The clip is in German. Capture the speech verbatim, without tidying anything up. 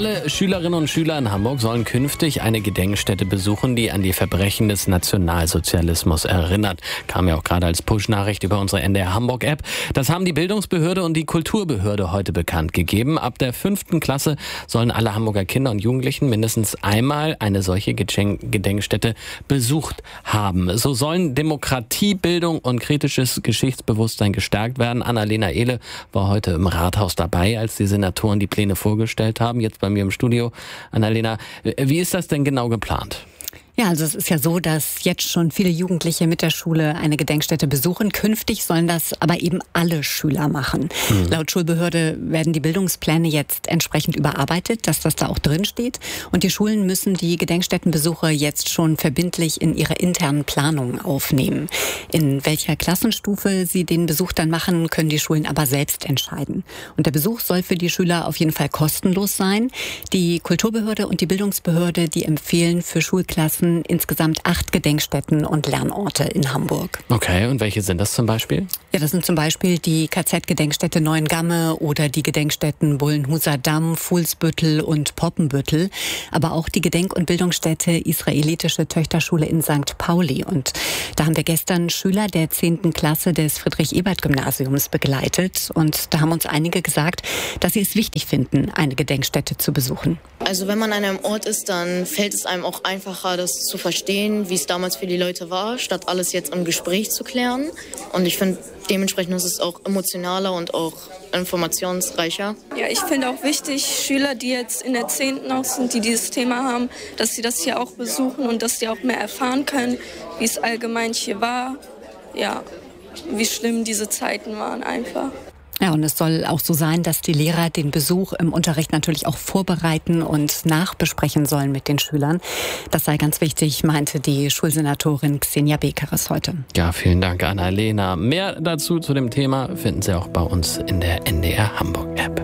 Alle Schülerinnen und Schüler in Hamburg sollen künftig eine Gedenkstätte besuchen, die an die Verbrechen des Nationalsozialismus erinnert. Kam ja auch gerade als Push-Nachricht über unsere N D R Hamburg-App. Das haben die Bildungsbehörde und die Kulturbehörde heute bekannt gegeben. Ab der fünften Klasse sollen alle Hamburger Kinder und Jugendlichen mindestens einmal eine solche Gedenkstätte besucht haben. So sollen Demokratie, Bildung und kritisches Geschichtsbewusstsein gestärkt werden. Annalena Ehle war heute im Rathaus dabei, als die Senatoren die Pläne vorgestellt haben. Jetzt bei mir im Studio. Annalena, wie ist das denn genau geplant? Ja, also es ist ja so, dass jetzt schon viele Jugendliche mit der Schule eine Gedenkstätte besuchen. Künftig sollen das aber eben alle Schüler machen. Mhm. Laut Schulbehörde werden die Bildungspläne jetzt entsprechend überarbeitet, dass das da auch drin steht. Und die Schulen müssen die Gedenkstättenbesuche jetzt schon verbindlich in ihre internen Planungen aufnehmen. In welcher Klassenstufe sie den Besuch dann machen, können die Schulen aber selbst entscheiden. Und der Besuch soll für die Schüler auf jeden Fall kostenlos sein. Die Kulturbehörde und die Bildungsbehörde, die empfehlen für Schulklassen insgesamt acht Gedenkstätten und Lernorte in Hamburg. Okay, und welche sind das zum Beispiel? Ja, das sind zum Beispiel die K Z-Gedenkstätte Neuengamme oder die Gedenkstätten Bullenhuser Damm, Fuhlsbüttel und Poppenbüttel, aber auch die Gedenk- und Bildungsstätte Israelitische Töchterschule in Sankt Pauli. Und da haben wir gestern Schüler der zehnten Klasse des Friedrich-Ebert-Gymnasiums begleitet. Und da haben uns einige gesagt, dass sie es wichtig finden, eine Gedenkstätte zu besuchen. Also wenn man an einem Ort ist, dann fällt es einem auch einfacher, das zu verstehen, wie es damals für die Leute war, statt alles jetzt im Gespräch zu klären. Und ich finde, dementsprechend ist es auch emotionaler und auch informationsreicher. Ja, ich finde auch wichtig, Schüler, die jetzt in der zehnten auch sind, die dieses Thema haben, dass sie das hier auch besuchen und dass sie auch mehr erfahren können, wie es allgemein hier war. Ja, wie schlimm diese Zeiten waren einfach. Ja, und es soll auch so sein, dass die Lehrer den Besuch im Unterricht natürlich auch vorbereiten und nachbesprechen sollen mit den Schülern. Das sei ganz wichtig, meinte die Schulsenatorin Xenia Bekeres heute. Ja, vielen Dank, Annalena. Mehr dazu zu dem Thema finden Sie auch bei uns in der N D R Hamburg App.